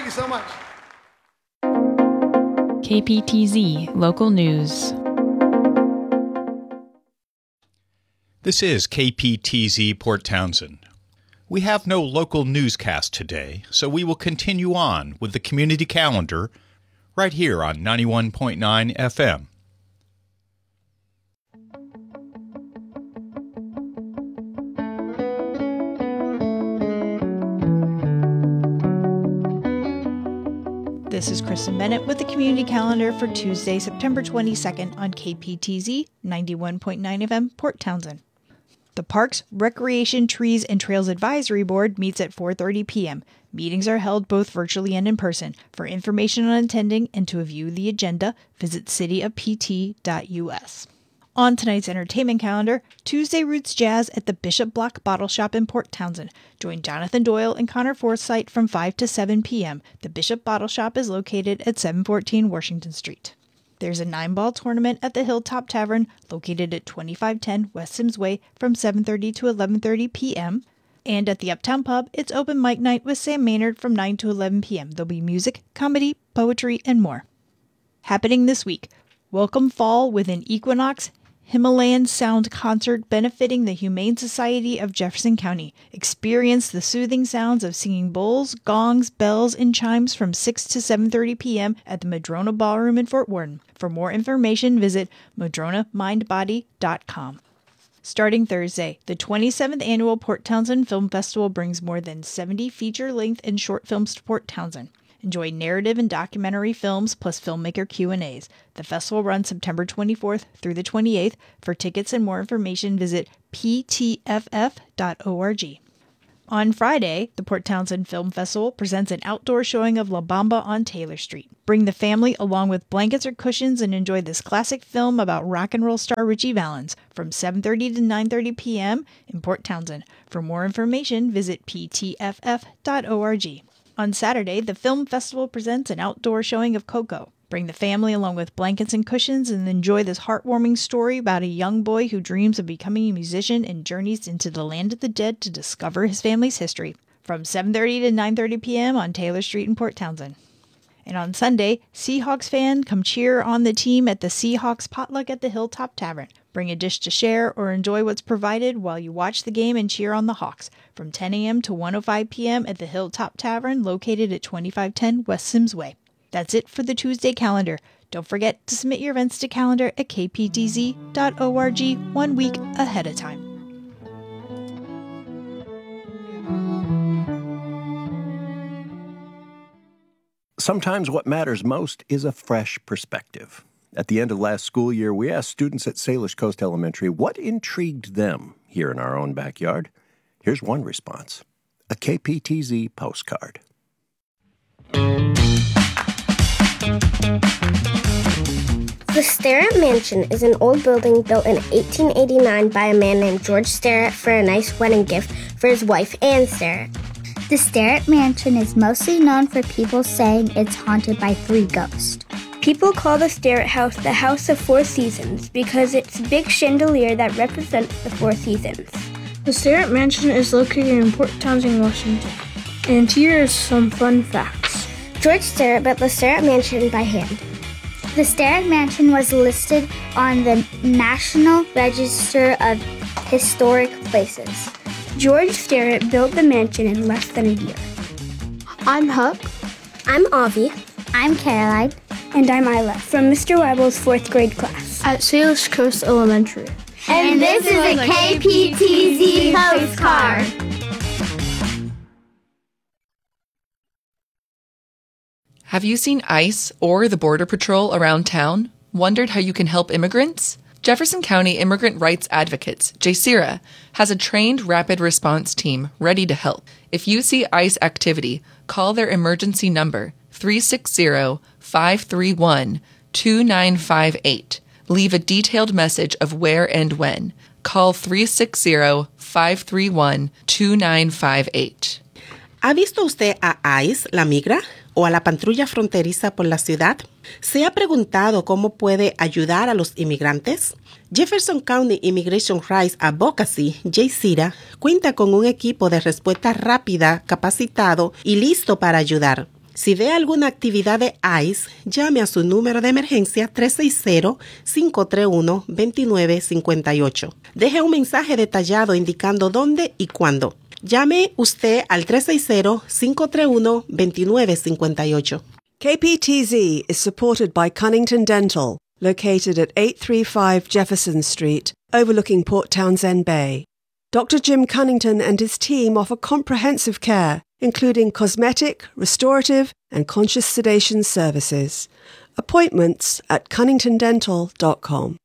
Thank you so much. KPTZ Local News. This is KPTZ Port Townsend. We have no local newscast today, so we will continue on with the community calendar right here on 91.9 FM. This is Kristen Bennett with the Community Calendar for Tuesday, September 22nd on KPTZ 91.9 FM, Port Townsend. The Parks, Recreation, Trees, and Trails Advisory Board meets at 4:30 p.m. Meetings are held both virtually and in person. For information on attending and to view the agenda, visit cityoft.us. On tonight's entertainment calendar, Tuesday Roots Jazz at the Bishop Block Bottle Shop in Port Townsend. Join Jonathan Doyle and Connor Forsythe from 5 to 7 p.m. The Bishop Bottle Shop is located at 714 Washington Street. There's a 9-ball tournament at the Hilltop Tavern, located at 2510 West Sims Way, from 7:30 to 11:30 p.m. And at the Uptown Pub, it's open mic night with Sam Maynard from 9 to 11 p.m. There'll be music, comedy, poetry, and more. Happening this week, Welcome Fall with an Equinox Himalayan Sound Concert benefiting the Humane Society of Jefferson County. Experience the soothing sounds of singing bowls, gongs, bells, and chimes from 6 to 7:30 p.m. at the Madrona Ballroom in Fort Worden. For more information, visit madronamindbody.com. Starting Thursday, the 27th Annual Port Townsend Film Festival brings more than 70 feature-length and short films to Port Townsend. Enjoy narrative and documentary films plus filmmaker Q&As. The festival runs September 24th through the 28th. For tickets and more information, visit ptff.org. On Friday, the Port Townsend Film Festival presents an outdoor showing of La Bamba on Taylor Street. Bring the family along with blankets or cushions and enjoy this classic film about rock and roll star Ritchie Valens from 7:30 to 9:30 p.m. in Port Townsend. For more information, visit ptff.org. On Saturday, the film festival presents an outdoor showing of Coco. Bring the family along with blankets and cushions and enjoy this heartwarming story about a young boy who dreams of becoming a musician and journeys into the land of the dead to discover his family's history. From 7:30 to 9:30 p.m. on Taylor Street in Port Townsend. And on Sunday, Seahawks fan, come cheer on the team at the Seahawks Potluck at the Hilltop Tavern. Bring a dish to share or enjoy what's provided while you watch the game and cheer on the Hawks. From 10 a.m. to 1:05 p.m. at the Hilltop Tavern, located at 2510 West Sims Way. That's it for the Tuesday calendar. Don't forget to submit your events to calendar at kptz.org 1 week ahead of time. Sometimes what matters most is a fresh perspective. At the end of last school year, we asked students at Salish Coast Elementary what intrigued them here in our own backyard. Here's one response: a KPTZ postcard. The Starrett Mansion is an old building built in 1889 by a man named George Starrett for a nice wedding gift for his wife, Anne Starrett. The Starrett Mansion is mostly known for people saying it's haunted by 3 ghosts. People call the Starrett House the House of 4 Seasons because it's a big chandelier that represents the 4 seasons. The Starrett Mansion is located in Port Townsend, Washington. And here are some fun facts. George Starrett built the Starrett Mansion by hand. The Starrett Mansion was listed on the National Register of Historic Places. George Starrett built the mansion in less than a year. I'm Huck. I'm Avi. I'm Caroline. And I'm Isla from Mr. Weibel's 4th grade class at Salish Coast Elementary. And this is a KPTZ postcard. Have you seen ICE or the Border Patrol around town? Wondered how you can help immigrants? Jefferson County Immigrant Rights Advocates, JCIRA, has a trained rapid response team ready to help. If you see ICE activity, call their emergency number, 360-531-2958. Leave a detailed message of where and when. Call 360-531-2958. ¿Ha visto usted a ICE, la migra, o a la patrulla fronteriza por la ciudad? ¿Se ha preguntado cómo puede ayudar a los inmigrantes? Jefferson County Immigration Rights Advocacy, JCIRA, cuenta con un equipo de respuesta rápida, capacitado y listo para ayudar. Si ve alguna actividad de ICE, llame a su número de emergencia 360-531-2958. Deje un mensaje detallado indicando dónde y cuándo. Llame usted al 360-531-2958. KPTZ is supported by Cunnington Dental, located at 835 Jefferson Street, overlooking Port Townsend Bay. Dr. Jim Cunnington and his team offer comprehensive care, including cosmetic, restorative, and conscious sedation services. Appointments at cunningtondental.com.